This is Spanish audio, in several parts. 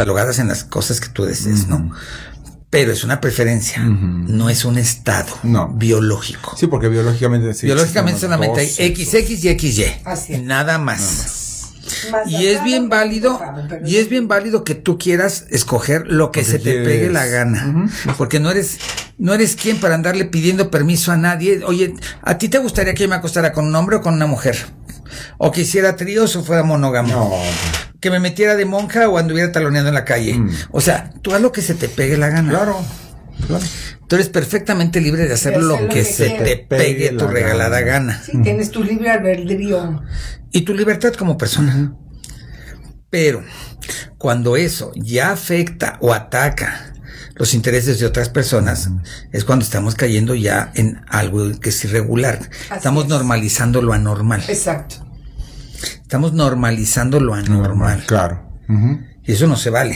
catalogadas en las cosas que tú desees, ¿no? Pero es una preferencia, no es un estado biológico. Sí, porque biológicamente... Sí, biológicamente solamente hay XX y XY, nada más. Y es bien válido, que tú quieras escoger lo que se te pegue la gana, porque no eres quien para andarle pidiendo permiso a nadie. Oye, ¿a ti te gustaría que yo me acostara con un hombre o con una mujer? O que hiciera tríos o fuera monógamo. No. Que me metiera de monja o anduviera taloneando en la calle. O sea, tú haz lo que se te pegue la gana. Claro. Tú eres perfectamente libre de hacer lo que se te pegue tu regalada gana. Sí, tienes tu libre albedrío. Y tu libertad como persona. Pero cuando eso ya afecta o ataca los intereses de otras personas, es cuando estamos cayendo ya en algo que es irregular. Estamos normalizando lo anormal. Exacto. Estamos normalizando lo anormal. Claro. Y eso no se vale.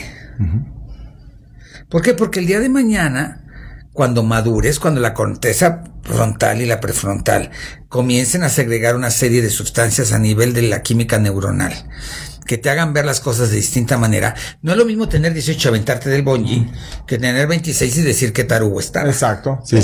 ¿Por qué? Porque el día de mañana, cuando madures, cuando la corteza frontal y la prefrontal comiencen a segregar una serie de sustancias a nivel de la química neuronal, que te hagan ver las cosas de distinta manera. No es lo mismo tener 18 aventarte del bungee que tener 26 y decir que tarugo está. Exacto. Sí.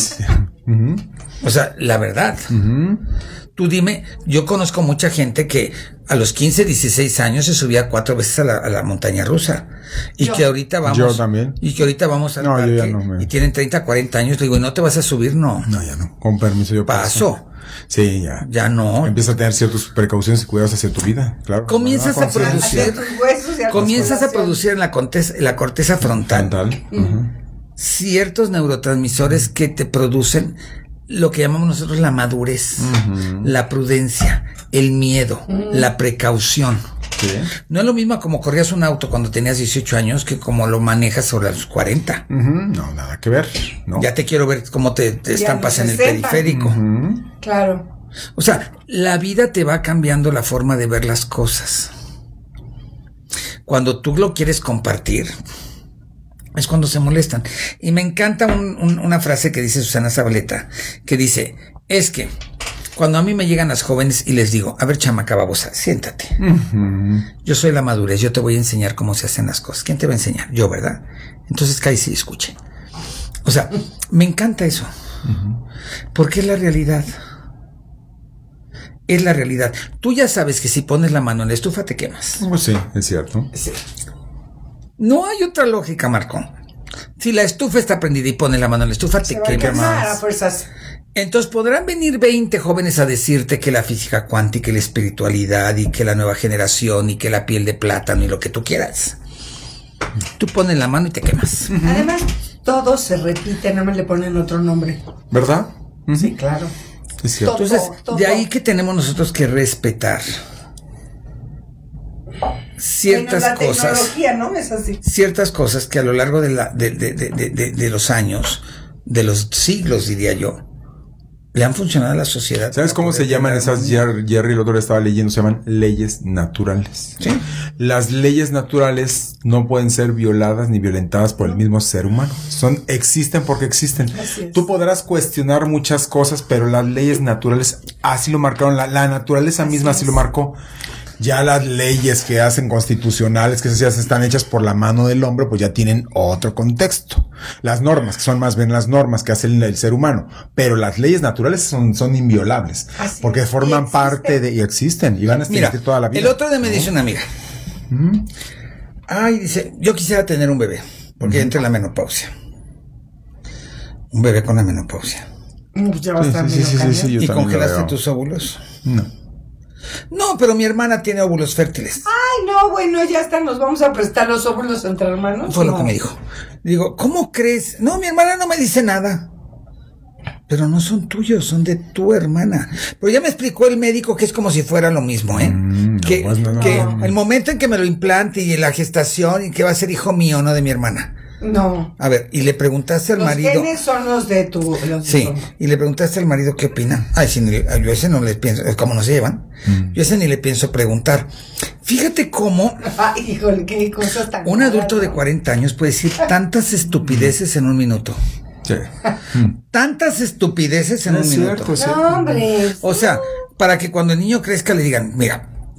O sea, la verdad. Tú dime, yo conozco mucha gente que a los 15, 16 años se subía 4 veces a la montaña rusa. Y que ahorita vamos. Yo también. Y que ahorita vamos al parque. Yo ya no y tienen 30, 40 años. Le digo, ¿y no te vas a subir? No. No, ya no. Con permiso, yo paso. Sí, ya. Ya no. Empieza a tener ciertas precauciones y cuidados hacia tu vida, claro. Comienzas a producir en la corteza frontal. Ciertos neurotransmisores que te producen lo que llamamos nosotros la madurez, la prudencia, el miedo, la precaución. ¿Sí? No es lo mismo como corrías un auto cuando tenías 18 años que como lo manejas sobre los 40. No, nada que ver. No. Ya te quiero ver cómo te estampas en el periférico. Claro. O sea, la vida te va cambiando la forma de ver las cosas. Cuando tú lo quieres compartir, es cuando se molestan. Y me encanta una frase que dice Susana Zabaleta, que dice, es que cuando a mí me llegan las jóvenes y les digo, a ver, chamaca babosa, siéntate. Yo soy la madurez, yo te voy a enseñar cómo se hacen las cosas. ¿Quién te va a enseñar? Yo, ¿verdad? Entonces cállese y escuche. O sea, me encanta eso. Porque es la realidad. Es la realidad. Tú ya sabes que si pones la mano en la estufa te quemas. Pues sí, es cierto. Sí. No hay otra lógica, Marco. Si la estufa está prendida y pones la mano en la estufa, te quemas. A fuerzas. Entonces podrán venir 20 jóvenes a decirte que la física cuántica y la espiritualidad y que la nueva generación y que la piel de plátano y lo que tú quieras. Tú pones la mano y te quemas. Además, todo se repite, nada más le ponen otro nombre. ¿Verdad? Sí, claro. Es cierto. Entonces, de ahí que tenemos nosotros que respetar ciertas la cosas. Tecnología, ¿no? Es así. Ciertas cosas que a lo largo de los años, de los siglos, diría yo, le han funcionado a la sociedad. ¿Sabes cómo se llaman esas? Jerry el otro día estaba leyendo, se llaman leyes naturales. ¿Sí? Las leyes naturales no pueden ser violadas ni violentadas por el mismo ser humano. Existen porque existen. Tú podrás cuestionar muchas cosas, pero las leyes naturales así lo marcaron. La naturaleza misma así lo marcó. Ya las leyes que hacen constitucionales, que están hechas por la mano del hombre, pues ya tienen otro contexto. Las normas, que son más bien las normas que hace el ser humano, pero las leyes naturales son inviolables, porque forman parte de, y existen, y van a existir toda la vida. El otro día me dice una amiga, ay, dice, yo quisiera tener un bebé, porque entre la menopausia. Un bebé con la menopausia. Ya va a estar sí, ¿Y congelaste tus óvulos? No, pero mi hermana tiene óvulos fértiles. Ay, no, bueno, ya está, nos vamos a prestar los óvulos entre hermanos. Fue lo que me dijo. Digo, ¿cómo crees? No, mi hermana no me dice nada. Pero no son tuyos, son de tu hermana. Pero ya me explicó el médico que es como si fuera lo mismo, que el momento en que me lo implante y la gestación y que va a ser hijo mío, no de mi hermana. No. A ver, y le preguntaste al marido. Los genes son los de tu. Sí, y le preguntaste al marido qué opina. Ay, sí, yo ese no le pienso, como no se llevan, yo ese ni le pienso preguntar. Fíjate cómo. Ay, híjole, qué cosa tan. Un adulto de 40 años puede decir tantas estupideces en un minuto. Sí. Tantas estupideces en un minuto. No, hombre. O sea, para que cuando el niño crezca le digan, mira,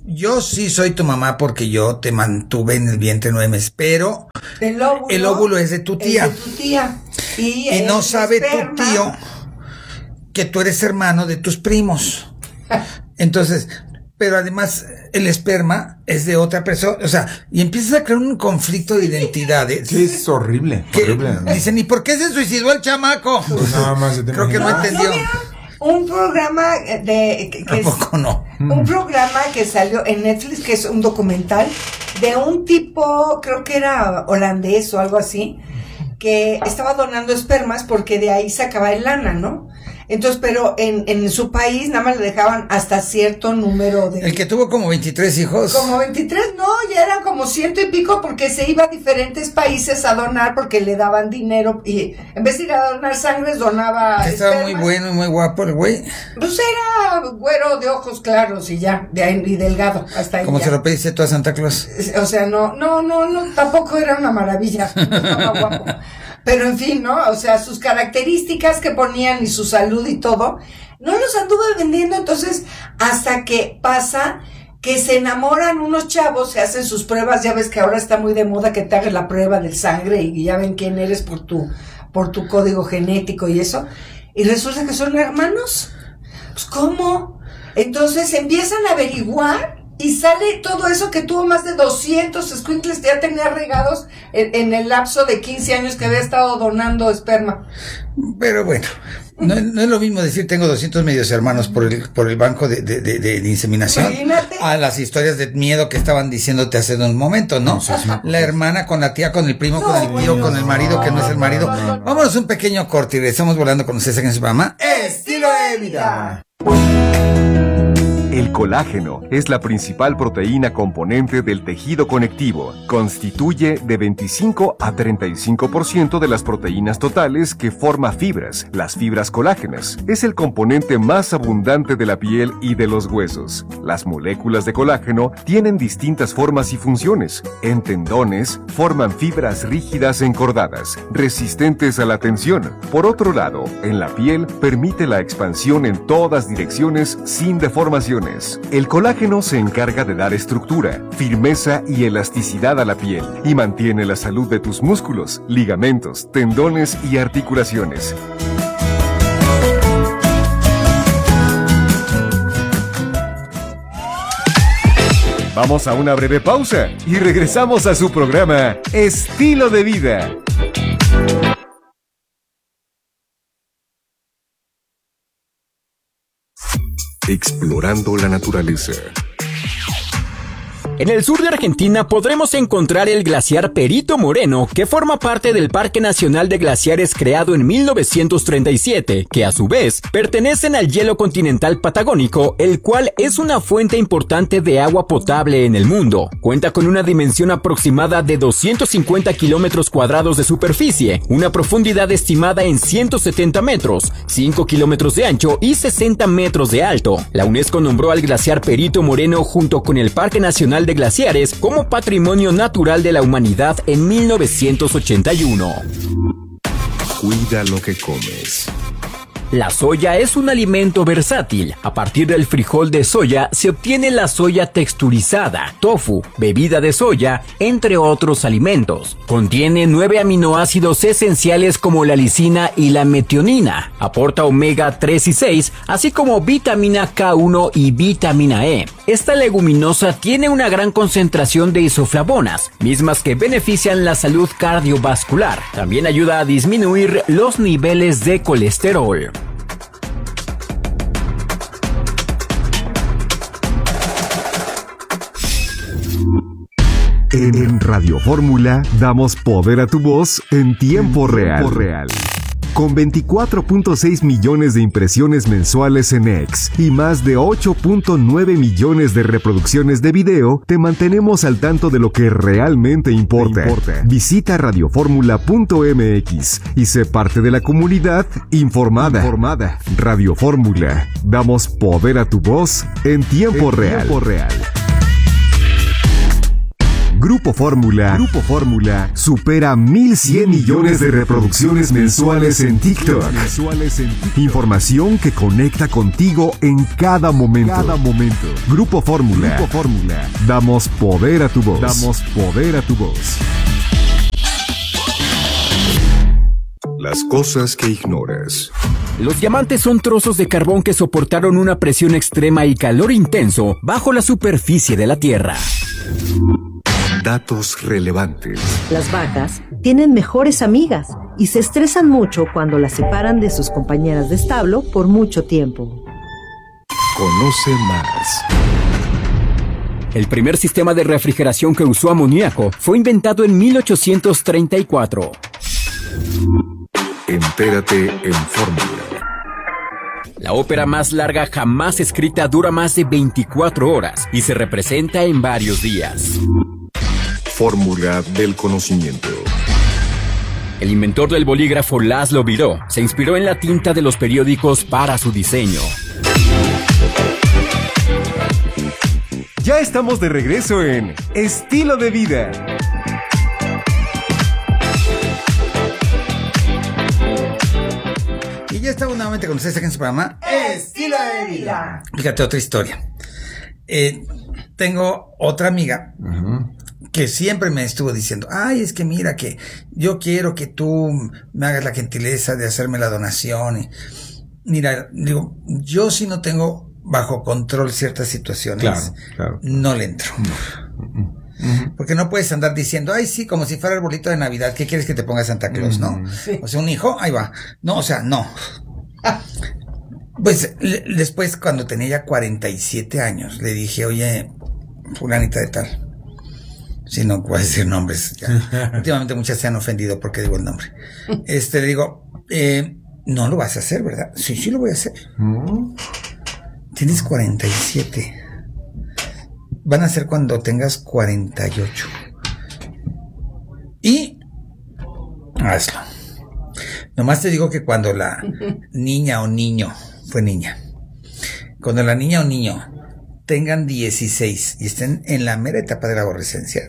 yo sí soy tu mamá porque yo te mantuve en el vientre 9 meses, pero el óvulo es de tu tía. Es de tu tía. Y no sabe tu tío que tú eres hermano de tus primos. Entonces, pero además el esperma es de otra persona, o sea, y empiezas a crear un conflicto de identidades. Sí, es horrible. Dicen, ¿y por qué se suicidó el chamaco? Pues nada más creo que no entendió. Un programa Tampoco no. Un programa que salió en Netflix, que es un documental de un tipo, creo que era holandés o algo así, que estaba donando espermas porque de ahí sacaba el lana, ¿no? Entonces, pero en su país nada más le dejaban hasta cierto número de... El que tuvo como 23 hijos. Como 23, no, ya eran como 100 y pico porque se iba a diferentes países a donar porque le daban dinero y en vez de ir a donar sangre, donaba Estaba espermas. muy bueno y muy guapo el güey. Pues era güero de ojos claros y ya, de ahí, y delgado, hasta ahí. Como ya. se lo pediste tú a Santa Claus. O sea, no, tampoco era una maravilla, no estaba guapo. Pero en fin, ¿no? O sea, sus características que ponían y su salud y todo, no los anduve vendiendo, entonces, hasta que pasa que se enamoran unos chavos, se hacen sus pruebas, ya ves que ahora está muy de moda que te hagas la prueba de sangre y ya ven quién eres por tu código genético y eso, y resulta que son hermanos. Pues, ¿cómo? Entonces empiezan a averiguar y sale todo eso que tuvo más de 200 escuincles que ya tenía regados en el lapso de 15 años que había estado donando esperma. Pero bueno, no es lo mismo decir tengo 200 medios hermanos por el banco de inseminación. Imagínate. A las historias de miedo que estaban diciéndote hace un momento, ¿no? La hermana con la tía, con el primo, con el tío, con el marido que no es el marido. Vámonos un pequeño corte y regresamos volando con ustedes en su programa Estilo de Vida. El colágeno es la principal proteína componente del tejido conectivo. Constituye de 25 a 35% de las proteínas totales que forma fibras, las fibras colágenas. Es el componente más abundante de la piel y de los huesos. Las moléculas de colágeno tienen distintas formas y funciones. En tendones, forman fibras rígidas encordadas, resistentes a la tensión. Por otro lado, en la piel, permite la expansión en todas direcciones sin deformaciones. El colágeno se encarga de dar estructura, firmeza y elasticidad a la piel y mantiene la salud de tus músculos, ligamentos, tendones y articulaciones. Vamos a una breve pausa y regresamos a su programa Estilo de Vida. Explorando la naturaleza. En el sur de Argentina podremos encontrar el glaciar Perito Moreno, que forma parte del Parque Nacional de Glaciares creado en 1937, que a su vez pertenecen al hielo continental patagónico, el cual es una fuente importante de agua potable en el mundo. Cuenta con una dimensión aproximada de 250 kilómetros cuadrados de superficie, una profundidad estimada en 170 metros, 5 kilómetros de ancho y 60 metros de alto. La UNESCO nombró al glaciar Perito Moreno junto con el Parque Nacional de Glaciares como Patrimonio Natural de la Humanidad en 1981. Cuida lo que comes. La soya es un alimento versátil. A partir del frijol de soya se obtiene la soya texturizada, tofu, bebida de soya, entre otros alimentos. Contiene 9 aminoácidos esenciales como la lisina y la metionina. Aporta omega 3 y 6, así como vitamina K1 y vitamina E. Esta leguminosa tiene una gran concentración de isoflavonas, mismas que benefician la salud cardiovascular. También ayuda a disminuir los niveles de colesterol. En Radio Fórmula damos poder a tu voz en tiempo real. Con 24.6 millones de impresiones mensuales en X y más de 8.9 millones de reproducciones de video, te mantenemos al tanto de lo que realmente importa. Visita radioformula.mx y sé parte de la comunidad informada. Radio Fórmula. Damos poder a tu voz en tiempo real. Grupo Fórmula supera 1,100 millones de reproducciones mensuales en TikTok. Información que conecta contigo en cada momento. Grupo Fórmula. Damos poder a tu voz. Las cosas que ignoras. Los diamantes son trozos de carbón que soportaron una presión extrema y calor intenso bajo la superficie de la Tierra. Datos relevantes. Las vacas tienen mejores amigas y se estresan mucho cuando las separan de sus compañeras de establo por mucho tiempo. Conoce más. El primer sistema de refrigeración que usó amoníaco fue inventado en 1834. Entérate en Fórmula. La ópera más larga jamás escrita dura más de 24 horas y se representa en varios días. Fórmula del conocimiento. El inventor del bolígrafo Laszlo Biró se inspiró en la tinta de los periódicos para su diseño. Ya estamos de regreso en Estilo de Vida. Y ya estamos nuevamente con ustedes aquí en su programa Estilo de Vida. Fíjate, otra historia. Tengo otra amiga que siempre me estuvo diciendo, ay, es que mira que yo quiero que tú me hagas la gentileza de hacerme la donación. Y mira, digo, yo si no tengo bajo control ciertas situaciones, claro. No le entro. Porque no puedes andar diciendo, ay, sí, como si fuera el arbolito de Navidad, ¿qué quieres que te ponga Santa Claus? No. Sí. O sea, un hijo, ahí va. No, o sea, no. Pues después, cuando tenía ya 47 años, le dije, oye, fulanita de tal. Si no puedo decir nombres. Ya. Últimamente muchas se han ofendido porque digo el nombre. Le digo, no lo vas a hacer, ¿verdad? Sí, lo voy a hacer. Tienes 47. Van a ser cuando tengas 48. Y hazlo. Nomás te digo que cuando la niña o niño, fue niña, cuando la niña o niño tengan 16 y estén en la mera etapa de la adolescencia,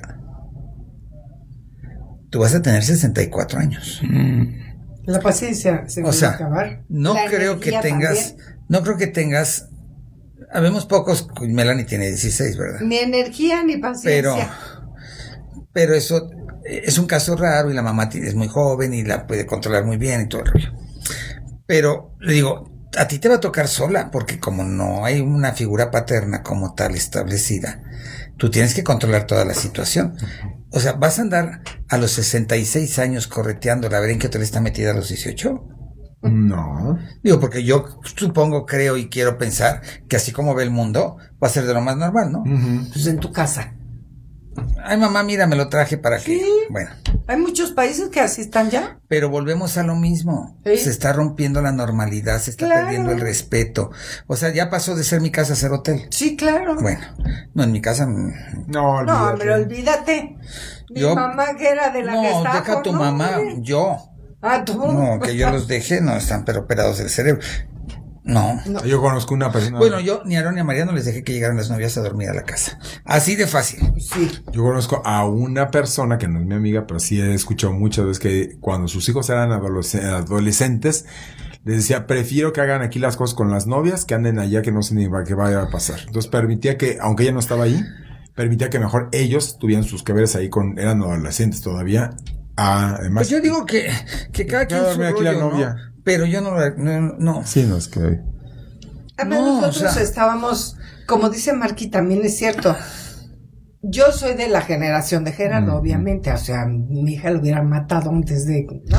tú vas a tener 64 años. La paciencia se va a acabar. No creo que tengas, habemos pocos, Melanie tiene 16, ¿verdad? Ni energía ni paciencia. Pero eso es un caso raro y la mamá es muy joven y la puede controlar muy bien y todo el rollo. Pero le digo, a ti te va a tocar sola, porque como no hay una figura paterna como tal establecida, tú tienes que controlar toda la situación. O sea, ¿vas a andar a los 66 años correteándola a ver en qué hotel está metida a los 18? No. Digo, porque yo supongo, creo y quiero pensar que así como ve el mundo, va a ser de lo más normal, ¿no? Pues en tu casa. Ay, mamá, mira, me lo traje para que... Bueno. Hay muchos países que así están ya. Pero volvemos a lo mismo. ¿Sí? Se está rompiendo la normalidad, se está perdiendo el respeto. O sea, ya pasó de ser mi casa a ser hotel. Sí, claro. Bueno, no, en mi casa... No, pero olvídate. Mi mamá que era de la Gestapo. No, deja a tu mamá, yo. Ah, tú. No, que yo los dejé, no, están pero operados del cerebro. No. Yo conozco una persona. Bueno, yo ni a Aaron ni a María no les dejé que llegaran las novias a dormir a la casa. Así de fácil. Sí. Yo conozco a una persona que no es mi amiga, pero sí he escuchado muchas veces que cuando sus hijos eran adolescentes, les decía, prefiero que hagan aquí las cosas con las novias, que anden allá, que no sé ni qué vaya a pasar. Entonces permitía que, aunque ella no estaba ahí, permitía que mejor ellos tuvieran sus que veres ahí eran adolescentes todavía. Además, pues yo digo que cada quien su rollo, la novia. ¿No? Pero yo no. Sí, no, es que... nosotros estábamos, como dice Marqui, también es cierto. Yo soy de la generación de Gerardo, obviamente. O sea, mi hija lo hubiera matado antes de... ¿no?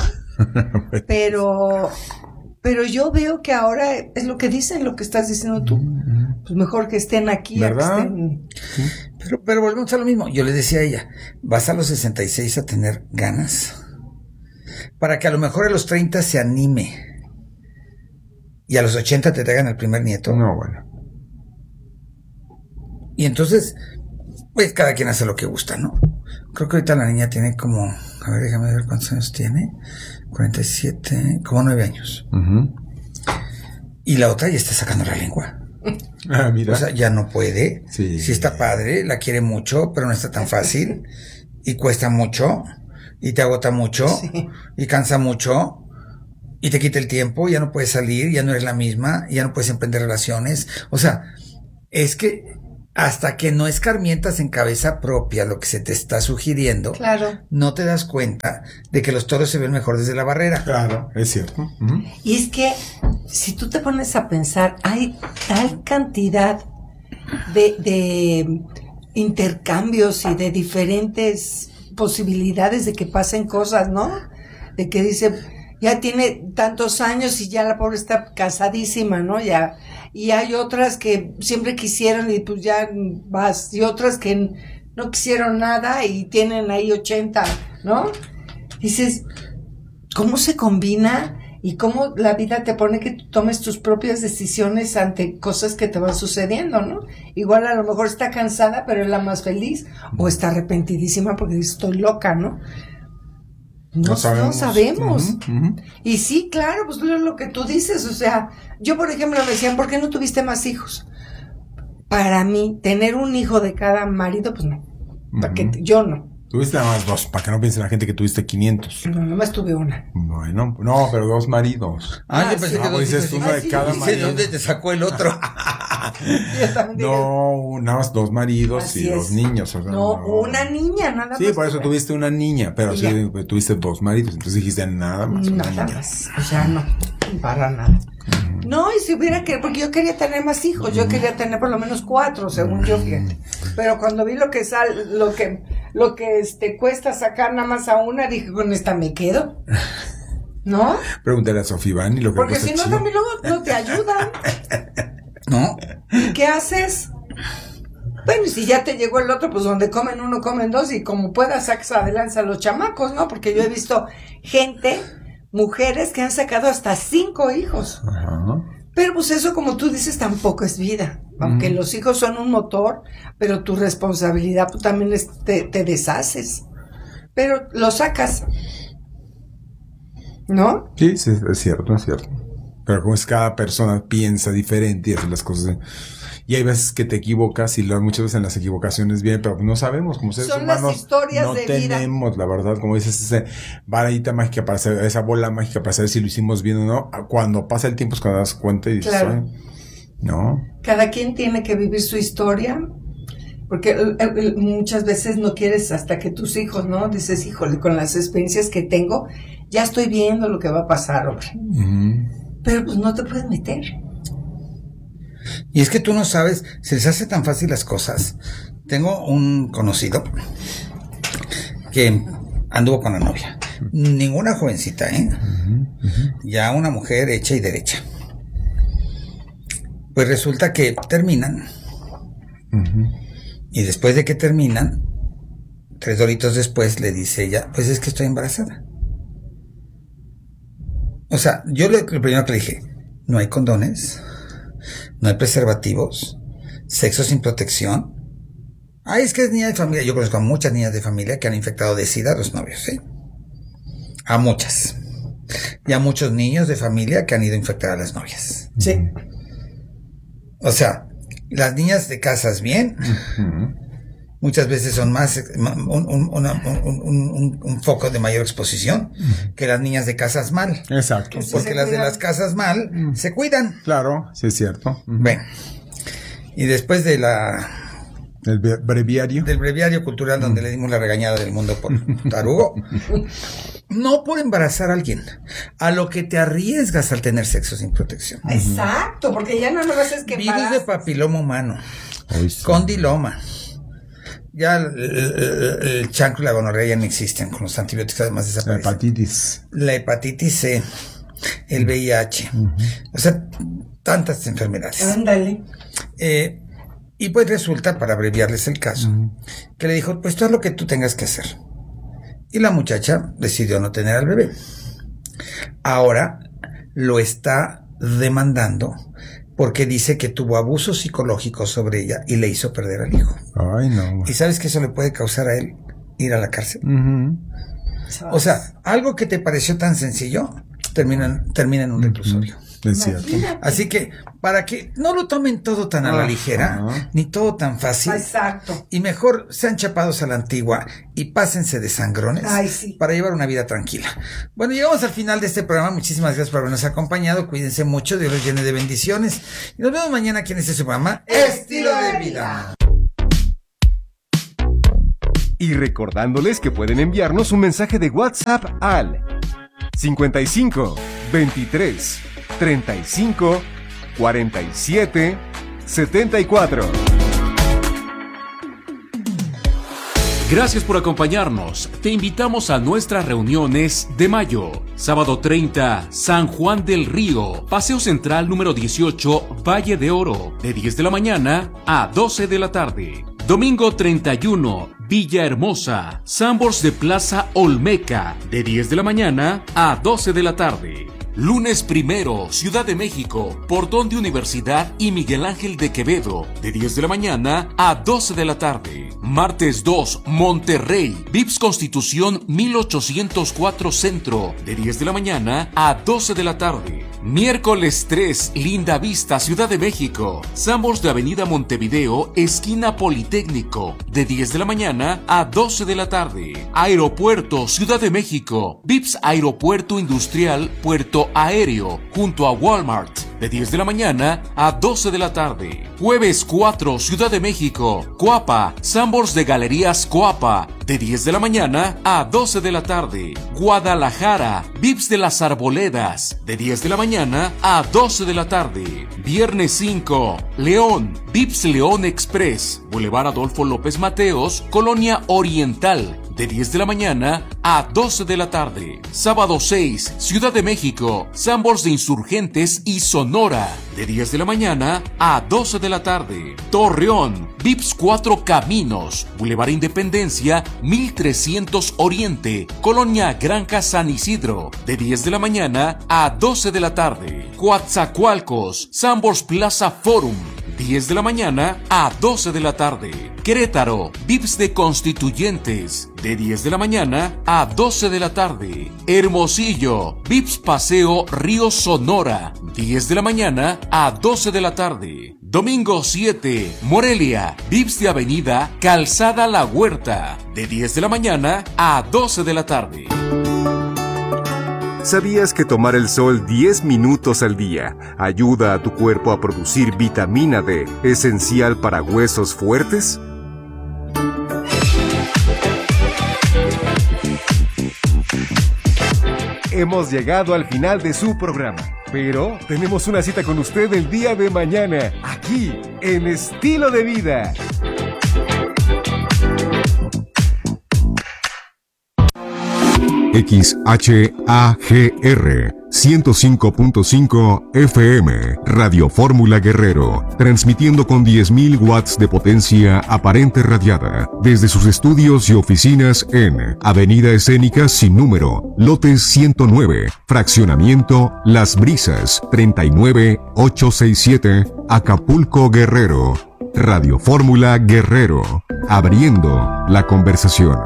Pero yo veo que ahora es lo que dicen, lo que estás diciendo tú. Pues mejor que estén aquí. ¿Verdad? Sí. Pero volvemos a lo mismo. Yo le decía a ella, vas a los 66 a tener ganas para que a lo mejor a los 30 se anime y a los 80 te traigan el primer nieto. No, bueno. Y entonces, pues cada quien hace lo que gusta, ¿no? Creo que ahorita la niña tiene como, a ver, déjame ver cuántos años tiene. 47, como 9 años. Y la otra ya está sacando la lengua. Mira. O sea, ya no puede. Sí. Sí está padre, la quiere mucho, pero no está tan fácil. Y cuesta mucho. Y te agota mucho. Sí. Y cansa mucho. Y te quita el tiempo. Ya no puedes salir. Ya no eres la misma. Ya no puedes emprender relaciones. O sea, es que hasta que no escarmientas en cabeza propia lo que se te está sugiriendo, Claro. no te das cuenta de que los toros se ven mejor desde la barrera. Claro, es cierto. Y es que si tú te pones a pensar, hay tal cantidad de intercambios y de diferentes posibilidades de que pasen cosas, ¿no? De que dice, ya tiene tantos años y ya la pobre está casadísima, ¿no? Ya. Y hay otras que siempre quisieron y pues ya vas. Y otras que no quisieron nada y tienen ahí 80, ¿no? Dices, ¿cómo se combina? Y cómo la vida te pone que tú tomes tus propias decisiones ante cosas que te van sucediendo, ¿no? Igual a lo mejor está cansada, pero es la más feliz. O está arrepentidísima porque dice, estoy loca, ¿no? No sabemos. Y sí, claro, pues lo que tú dices, o sea, yo por ejemplo me decían, ¿por qué no tuviste más hijos? Para mí, tener un hijo de cada marido, pues no. Yo no. Tuviste nada más 2, para que no piense la gente que tuviste 500. No, nomás tuve una. Bueno, no, pero 2 maridos. Yo pensé que dices uno de cada marido. ¿De dónde te sacó el otro? No, nada más 2 maridos Así y 2 niños. O sea, no, una niña, nada más. Sí, por eso tuviste una niña, pero sí, tuviste 2 maridos, entonces dijiste nada más. Nada más. O sea, no, para nada. No, y si hubiera que, porque yo quería tener más hijos, yo quería tener por lo menos 4, según yo, fíjate. Pero cuando vi lo que cuesta sacar nada más a una, dije, con esta me quedo. ¿No? Pregúntale a Sofía Iván y lo que porque si no, también luego no te ayudan. ¿No? ¿Qué haces? Bueno, y si ya te llegó el otro, pues donde comen uno, comen 2, y como puedas sacas adelante a los chamacos, ¿no? Porque yo he visto mujeres que han sacado hasta 5 hijos. Ajá. Pero pues eso, como tú dices, tampoco es vida. Aunque los hijos son un motor, pero tu responsabilidad tú también te deshaces. Pero lo sacas. ¿No? Sí, es cierto, es cierto. Pero como es cada persona piensa diferente y hace las cosas. Y hay veces que te equivocas y muchas veces en las equivocaciones vienen, pero no sabemos, como seres humanos. Son las historias no de tenemos, vida. La verdad, como dices, esa varita mágica para saber, esa bola mágica para saber si lo hicimos bien o no. Cuando pasa el tiempo es cuando das cuenta y dices, Claro. no. Cada quien tiene que vivir su historia, porque muchas veces no quieres hasta que tus hijos, ¿no? Dices, híjole, con las experiencias que tengo, ya estoy viendo lo que va a pasar, hombre. Pero pues no te puedes meter. Y es que tú no sabes, se les hace tan fácil las cosas. Tengo un conocido que anduvo con la novia. Ninguna jovencita, ¿eh? Ya una mujer hecha y derecha. Pues resulta que terminan. Y después de que terminan, 3 doritos después le dice ella, pues es que estoy embarazada. O sea, yo lo primero que le dije, no hay condones, no hay preservativos, sexo sin protección. Ay, es que es niña de familia. Yo conozco a muchas niñas de familia que han infectado de SIDA a los novios, ¿eh? A muchas. Y a muchos niños de familia que han ido a infectar a las novias. Sí. O sea, las niñas de casas bien, muchas veces son más un foco de mayor exposición que las niñas de casas mal. Exacto. Porque las de las casas mal se cuidan. Claro, sí es cierto. Bueno, y después de del breviario cultural donde le dimos la regañada del mundo por tarugo, no por embarazar a alguien, a lo que te arriesgas al tener sexo sin protección. Exacto, porque ya no vas a que virus de papiloma humano, condiloma. Ya el chancro y la gonorrea ya no existen, con los antibióticos además desaparecen. La hepatitis C, el VIH, o sea, tantas enfermedades. Ándale. Y pues resulta, para abreviarles el caso, que le dijo, pues tú haz lo que tú tengas que hacer. Y la muchacha decidió no tener al bebé. Ahora lo está demandando porque dice que tuvo abuso psicológico sobre ella y le hizo perder al hijo. Ay, no. ¿Y sabes que eso le puede causar a él ir a la cárcel? O sea, algo que te pareció tan sencillo termina en un reclusorio. Es cierto. Así que, para que no lo tomen todo tan a la ligera, ni todo tan fácil. Exacto. Y mejor sean chapados a la antigua y pásense de sangrones para llevar una vida tranquila. Bueno, llegamos al final de este programa. Muchísimas gracias por habernos acompañado. Cuídense mucho, Dios los llene de bendiciones. Y nos vemos mañana aquí en este programa, Estilo de Vida. Y recordándoles que pueden enviarnos un mensaje de WhatsApp al 55 23 35 47 74. Gracias por acompañarnos. Te invitamos a nuestras reuniones de mayo. Sábado 30, San Juan del Río, Paseo Central número 18, Valle de Oro, de 10 de la mañana a 12 de la tarde. Domingo 31, Villahermosa, Sambors de Plaza Olmeca, de 10 de la mañana a 12 de la tarde. Lunes 1, Ciudad de México, Portón de Universidad y Miguel Ángel de Quevedo, de 10 de la mañana a 12 de la tarde. Martes 2, Monterrey, Vips Constitución 1804 Centro, de 10 de la mañana a 12 de la tarde. Miércoles 3, Linda Vista, Ciudad de México, Sambors de Avenida Montevideo, esquina Politécnico, de 10 de la mañana a 12 de la tarde. Aeropuerto, Ciudad de México, Vips Aeropuerto Industrial, Puerto Aéreo, junto a Walmart, de 10 de la mañana a 12 de la tarde. Jueves 4, Ciudad de México, Coapa, Sambors de Galerías Coapa, de 10 de la mañana a 12 de la tarde. Guadalajara, Vips de las Arboledas, de 10 de la mañana a 12 de la tarde. Viernes 5, León, Vips León Express, Boulevard Adolfo López Mateos, Colonia Oriental, de 10 de la mañana a 12 de la tarde. Sábado 6, Ciudad de México, Sambors de Insurgentes y Sonora, de 10 de la mañana a 12 de la tarde. Torreón, Vips 4 Caminos, Boulevard Independencia, 1300 Oriente, Colonia Granja San Isidro, de 10 de la mañana a 12 de la tarde. Coatzacoalcos, Sambors Plaza Forum, 10 de la mañana a 12 de la tarde. Querétaro, Vips de Constituyentes, de 10 de la mañana a 12 de la tarde. Hermosillo, Vips Paseo Río Sonora, 10 de la mañana a 12 de la tarde. Domingo 7, Morelia, Vips de Avenida Calzada La Huerta, de 10 de la mañana a 12 de la tarde. ¿Sabías que tomar el sol 10 minutos al día ayuda a tu cuerpo a producir vitamina D, esencial para huesos fuertes? Hemos llegado al final de su programa, pero tenemos una cita con usted el día de mañana, aquí en Estilo de Vida. XHAGR 105.5 FM, Radio Fórmula Guerrero, transmitiendo con 10.000 watts de potencia aparente radiada, desde sus estudios y oficinas en Avenida Escénica sin número, lote 109, fraccionamiento Las Brisas, 39867, Acapulco, Guerrero. Radio Fórmula Guerrero, abriendo la conversación.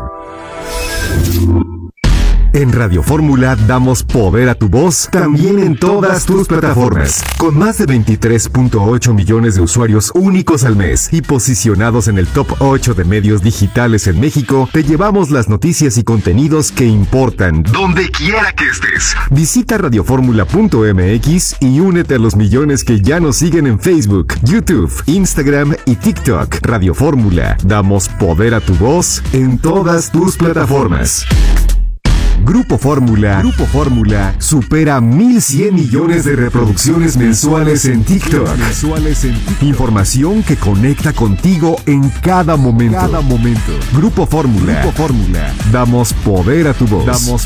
En Radio Fórmula damos poder a tu voz también en todas tus plataformas. Con más de 23.8 millones de usuarios únicos al mes y posicionados en el top 8 de medios digitales en México, te llevamos las noticias y contenidos que importan donde quiera que estés. Visita radioformula.mx y únete a los millones que ya nos siguen en Facebook, YouTube, Instagram y TikTok. Radio Fórmula, damos poder a tu voz en todas tus plataformas. Grupo Fórmula supera 1,100 millones de reproducciones mensuales en TikTok. Información que conecta contigo en cada momento. Grupo Fórmula. Damos poder a tu voz.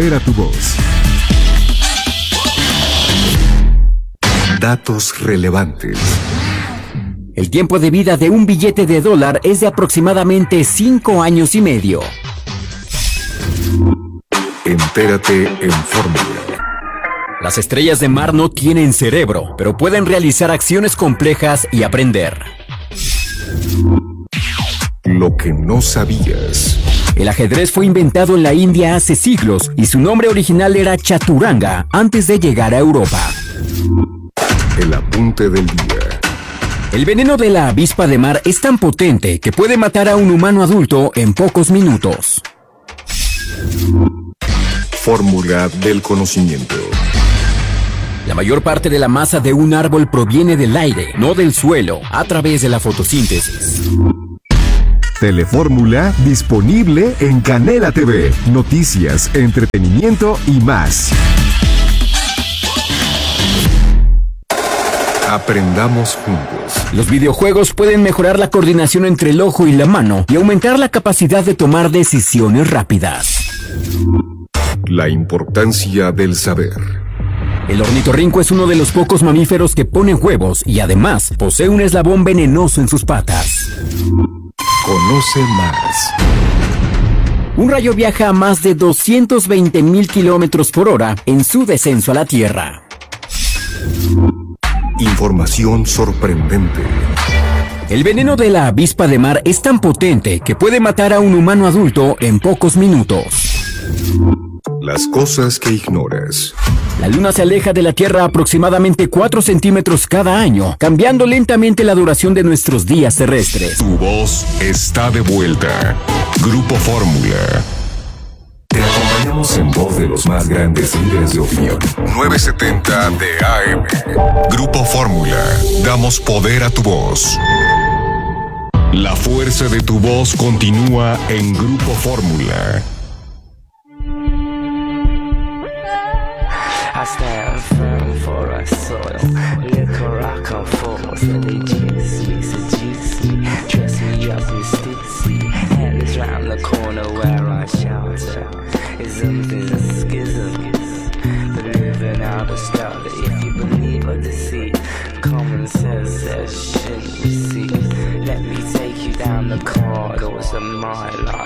Datos relevantes. El tiempo de vida de un billete de $1 es de aproximadamente 5 años y medio. Entérate en Fórmula. Las estrellas de mar no tienen cerebro, pero pueden realizar acciones complejas y aprender. Lo que no sabías. El ajedrez fue inventado en la India hace siglos y su nombre original era Chaturanga antes de llegar a Europa. El apunte del día. El veneno de la avispa de mar es tan potente que puede matar a un humano adulto en pocos minutos. Fórmula del conocimiento. La mayor parte de la masa de un árbol proviene del aire, no del suelo, a través de la fotosíntesis. Telefórmula disponible en Canela TV. Noticias, entretenimiento y más. Aprendamos juntos. Los videojuegos pueden mejorar la coordinación entre el ojo y la mano y aumentar la capacidad de tomar decisiones rápidas. La importancia del saber. El ornitorrinco es uno de los pocos mamíferos que ponen huevos y además posee un eslabón venenoso en sus patas. Conoce más. Un rayo viaja a más de 220,000 kilómetros por hora en su descenso a la Tierra. Información sorprendente. El veneno de la avispa de mar es tan potente que puede matar a un humano adulto en pocos minutos. Las cosas que ignoras. La Luna se aleja de la Tierra aproximadamente 4 centímetros cada año, cambiando lentamente la duración de nuestros días terrestres. Tu voz está de vuelta. Grupo Fórmula. Te acompañamos en voz de los más grandes líderes de opinión. 970 de AM. Grupo Fórmula. Damos poder a tu voz. La fuerza de tu voz continúa en Grupo Fórmula. I stand firm for our soil. Liquor I come for, so they seduce me, dress me up in stitsy. And it's round the corner where I shelter. Isms and schisms, but living out a style that if you believe or deceit, common sense says shouldn't receive. Let me take you down the corridors of my